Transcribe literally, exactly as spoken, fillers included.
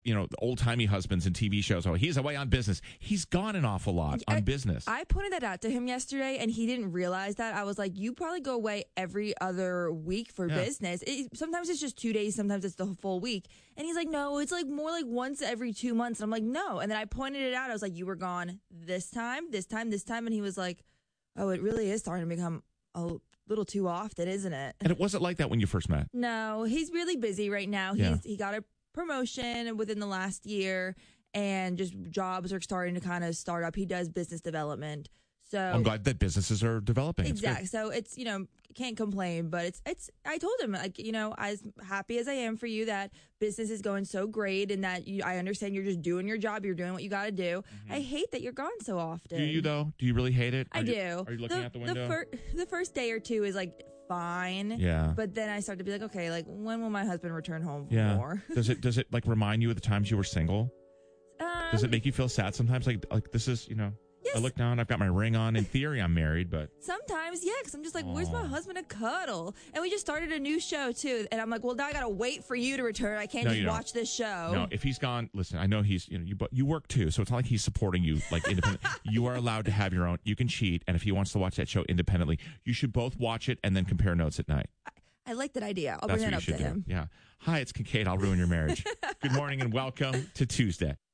you know, the old-timey husbands in T V shows. Oh, he's away on business. He's gone an awful lot on I, business. I pointed that out to him yesterday, and he didn't realize that. I was like, you probably go away every other week for Yeah. business. It, sometimes it's just two days. Sometimes it's the full week. And he's like, no, it's like more like once every two months. And I'm like, no. And then I pointed it out. I was like, you were gone this time, this time, this time. And he was like, oh, it really is starting to become a little too often, isn't it? And it wasn't like that when you first met. No, he's really busy right now. He's Yeah. He got a promotion within the last year, and just jobs are starting to kind of start up. He does business development. So I'm glad that businesses are developing. It's exactly. good. So it's, you know, can't complain, but it's, it's, I told him, like, you know, as happy as I am for you that business is going so great and that you, I understand you're just doing your job. You're doing what you got to do. Mm-hmm. I hate that you're gone so often. Do you, though? Do you really hate it? Are I you, do. Are you looking the, out the window? The, fir- the first day or two is like fine. Yeah. But then I start to be like, okay, like when will my husband return home for yeah. more? does it does it like remind you of the times you were single? Um, Does it make you feel sad sometimes? Like like this is, you know, Yes. I look down, I've got my ring on. In theory, I'm married, but Sometimes, yeah, because I'm just like, where's my Aw. husband to cuddle? And we just started a new show, too. And I'm like, well, now I got to wait for you to return. I can't No, just you don't. watch this show. no. If he's gone, listen. I know he's you know you but you work too, so it's not like he's supporting you like independent. You are allowed to have your own. You can cheat, and if he wants to watch that show independently, you should both watch it and then compare notes at night. I like that idea. I'll That's bring what that you up should to do. him. Yeah. Hi, it's Kincaid. I'll ruin your marriage. Good morning and welcome to Tuesday.